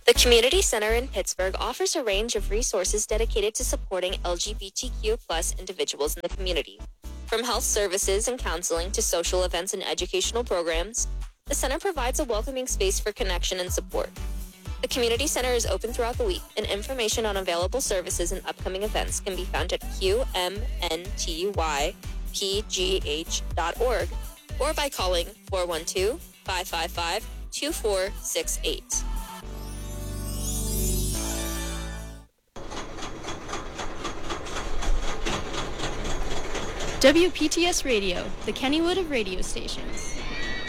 The Community Center in Pittsburgh offers a range of resources dedicated to supporting LGBTQ+ individuals in the community. From health services and counseling to social events and educational programs, the center provides a welcoming space for connection and support. The Community Center is open throughout the week, and information on available services and upcoming events can be found at qmntypgh.org or by calling 412-555-2468. WPTS Radio, the Kennywood of radio stations.